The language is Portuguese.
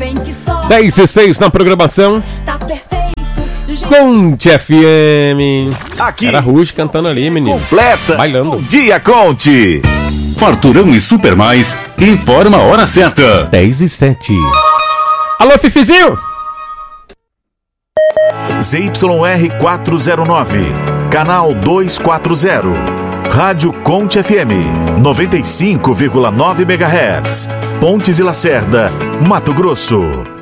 10:06 na programação. Conte FM. Aqui. Era Ruge cantando ali, menino. Completa. Bailando. Bom dia, Conte. Farturão e Super Mais informa a hora certa. 10:07. Alô, Fifizinho. ZYR 409, canal 240. Rádio Conte FM, 95,9 MHz. Pontes e Lacerda, Mato Grosso.